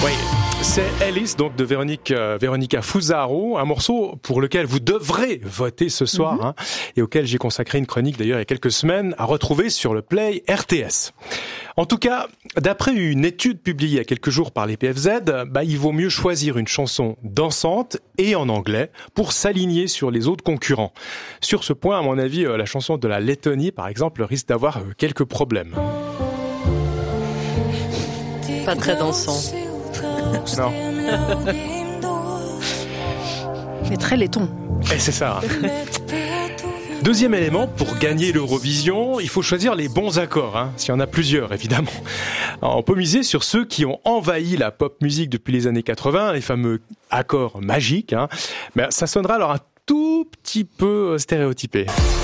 Oui, c'est Alice, donc de Véronica Fusaro, un morceau pour lequel vous devrez voter ce soir, et auquel j'ai consacré une chronique d'ailleurs il y a quelques semaines, à retrouver sur le Play RTS. En tout cas, d'après une étude publiée il y a quelques jours par les PFZ, il vaut mieux choisir une chanson dansante et en anglais pour s'aligner sur les autres concurrents. Sur ce point, à mon avis, la chanson de la Lettonie, par exemple, risque d'avoir quelques problèmes. Pas très dansant. Non. Mais très laiton. Et c'est ça. Deuxième élément, pour gagner l'Eurovision, il faut choisir les bons accords, s'il y en a plusieurs évidemment. Alors, on peut miser sur ceux qui ont envahi la pop musique depuis les années 80, les fameux accords magiques, mais ça sonnera alors un tout petit peu stéréotypé.